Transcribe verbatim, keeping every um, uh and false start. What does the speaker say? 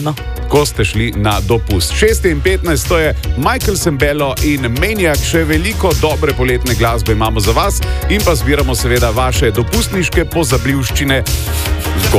pomembno. Ko ste šli na dopust. šest in petnajst, to je Michael Sembello in Maniac, še veliko dobre poletne glasbe imamo za vas in pa zbiramo seveda vaše dopustniške pozabljivščine.